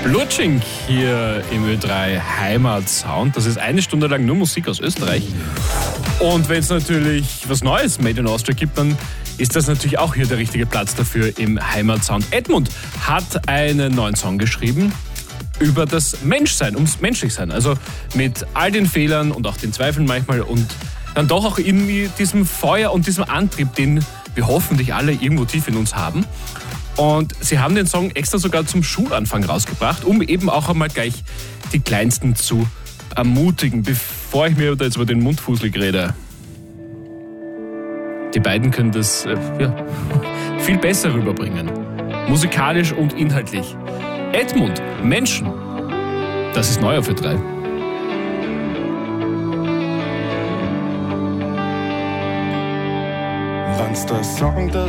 Lutsching hier im Ö3 Heimatsound. Das ist eine Stunde lang nur Musik aus Österreich. Und wenn es natürlich was Neues Made in Austria gibt, dann ist das natürlich auch hier der richtige Platz dafür im Heimatsound. Edmund hat einen neuen Song geschrieben über das Menschsein, ums Menschlichsein. Also mit all den Fehlern und auch den Zweifeln manchmal und dann doch auch irgendwie diesem Feuer und diesem Antrieb, den wir hoffentlich alle irgendwo tief in uns haben. Und sie haben den Song extra sogar zum Schulanfang rausgebracht, um eben auch einmal gleich die Kleinsten zu ermutigen, bevor ich mir da jetzt über den Mund fusselig rede. Die beiden können das viel besser rüberbringen. Musikalisch und inhaltlich. Edmund, Menschen. Das ist neu auf Ö3. Wenn's der Song